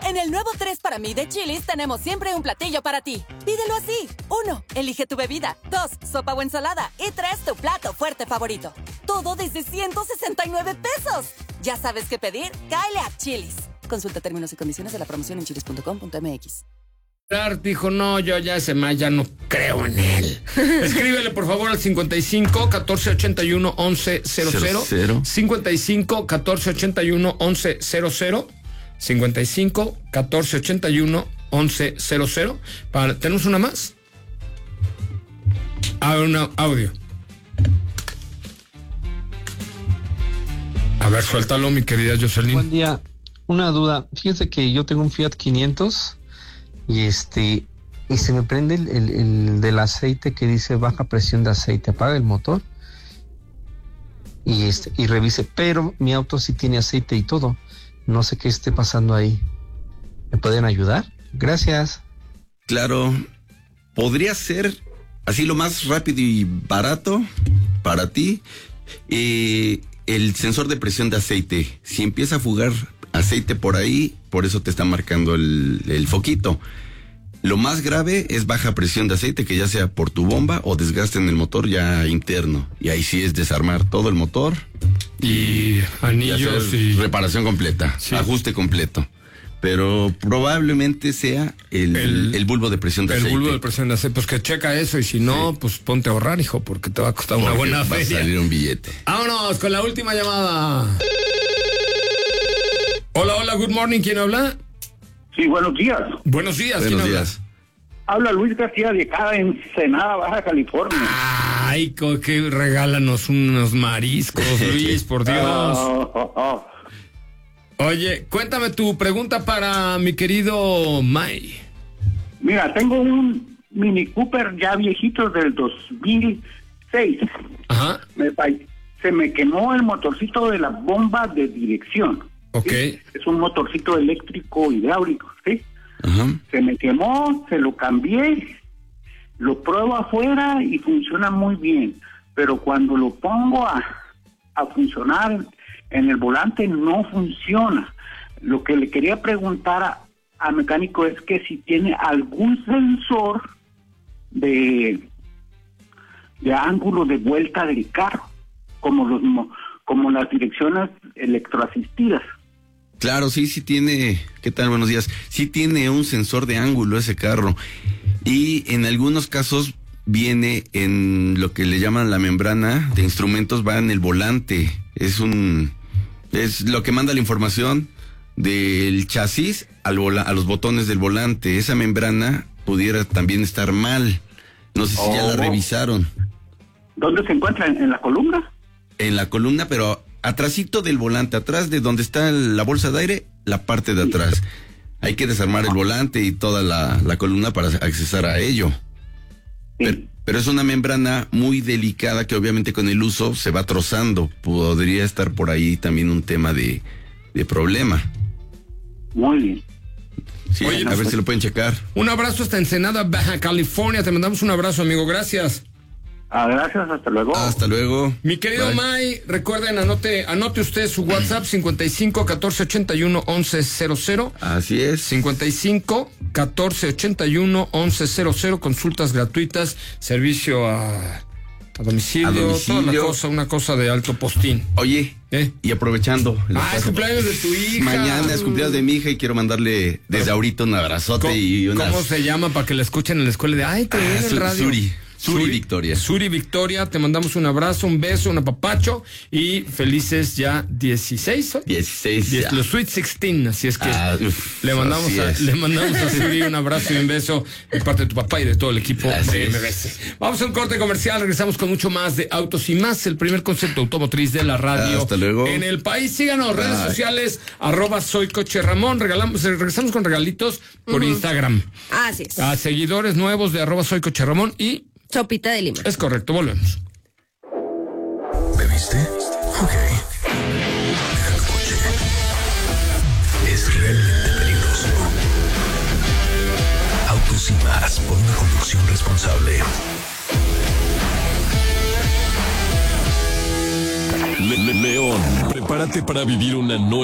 En el nuevo 3 para mí de Chili's tenemos siempre un platillo para ti. Pídelo así. 1. Elige tu bebida. 2. Sopa o ensalada. Y 3. Tu plato fuerte favorito. Todo desde 169 pesos. ¿Ya sabes qué pedir? Cáele a Chili's. Consulta términos y condiciones de la promoción en chilis.com.mx. Dijo, no, yo ya ese más ya no creo en él. Escríbele por favor al 55 14 81 11 00. 55 14 81 11 00. 55 14 81 11 00. ¿Tenemos una más? Un audio. A ver, suéltalo, mi querida Jocelyn. Buen día. Una duda. Fíjense que yo tengo un Fiat 500 y se me prende el del aceite que dice baja presión de aceite. Apaga el motor y revise. Pero mi auto sí tiene aceite y todo. No sé qué esté pasando ahí. ¿Me pueden ayudar? Gracias. Claro. Podría ser así lo más rápido y barato para ti. El sensor de presión de aceite. Si empieza a fugar aceite por ahí, por eso te está marcando el foquito. Lo más grave es baja presión de aceite, que ya sea por tu bomba o desgaste en el motor ya interno. Y ahí sí es desarmar todo el motor. Y anillos y reparación completa, sí. Ajuste completo. Pero probablemente sea el bulbo de presión de aceite. El bulbo de presión de aceite, pues que checa eso y si no, pues ponte a ahorrar, hijo, porque te va a costar una buena feria. Va a salir un billete. Vámonos con la última llamada. Hola, good morning, ¿quién habla? Sí, buenos días. Buenos días, ¿quién habla? Habla Luis García de acá en Ensenada, Baja California. Ay, que regálanos unos mariscos, Luis, por Dios. Oye, cuéntame tu pregunta para mi querido May. Mira, tengo un Mini Cooper ya viejito del 2006. Ajá. Se me quemó el motorcito de la bomba de dirección. Ok. ¿Sí? Es un motorcito eléctrico hidráulico, ¿sí? Ajá. Se me quemó, se lo cambié, lo pruebo afuera y funciona muy bien. Pero cuando lo pongo a funcionar en el volante no funciona. Lo que le quería preguntar al mecánico es que si tiene algún sensor de ángulo de vuelta del carro, como las direcciones electroasistidas. Claro, sí tiene. ¿Qué tal? Buenos días. Sí tiene un sensor de ángulo ese carro. Y en algunos casos viene en lo que le llaman la membrana de instrumentos, va en el volante. Es lo que manda la información del chasis a los botones del volante. Esa membrana pudiera también estar mal. No sé si ya la revisaron. ¿Dónde se encuentra? ¿En la columna? En la columna, pero atrásito del volante, atrás de donde está la bolsa de aire, la parte de atrás. Hay que desarmar el volante y toda la columna para accesar a ello. Pero es una membrana muy delicada que obviamente con el uso se va trozando. Podría estar por ahí también un tema de problema. Muy bien. Sí, oye, a ver si lo pueden checar. Un abrazo hasta Ensenada, Baja California. Te mandamos un abrazo, amigo. Gracias. Gracias, hasta luego. Hasta luego. Mi querido Bye. May, recuerden, anote usted su WhatsApp, 55 14 81 11 00. Así es. 55 14 81 11 00, consultas gratuitas, servicio a domicilio, toda una cosa de alto postín. Oye, y aprovechando. Es cumpleaños de tu hija. Mañana es cumpleaños de mi hija y quiero mandarle desde ahorita un abrazote ¿Cómo se llama para que la escuchen en la escuela de te viene el radio? Suri Victoria. Suri Victoria, te mandamos un abrazo, un beso, un apapacho y felices ya 16. 16 ya. Los Sweet 16, así es que le mandamos a Suri un abrazo y un beso de parte de tu papá y de todo el equipo de MBS. Vamos a un corte comercial, regresamos con mucho más de Autos y Más, el primer concepto automotriz de la radio. Hasta luego. En el país, síganos, redes sociales, @soycocheramón, regresamos con regalitos por Instagram. Así es. A seguidores nuevos de @soycocheramón y sopita de limón. Es correcto, volvemos. ¿Bebiste? Ok. Deja el coche. Es realmente peligroso. Autos y Más, por una conducción responsable. León, prepárate para vivir una noche